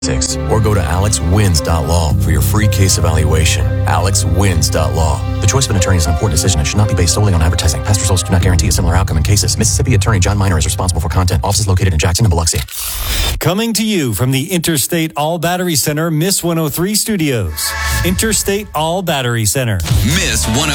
or go to alexwins.law for your free case evaluation. alexwins.law. The choice of an attorney is an important decision and should not be based solely on advertising. Past results do not guarantee a similar outcome in cases. Mississippi Attorney John Minor is responsible for content. Offices located in Jackson and Biloxi. Coming to you from the Interstate All Battery Center, Miss 103 Studios. Interstate All Battery Center. Miss 103.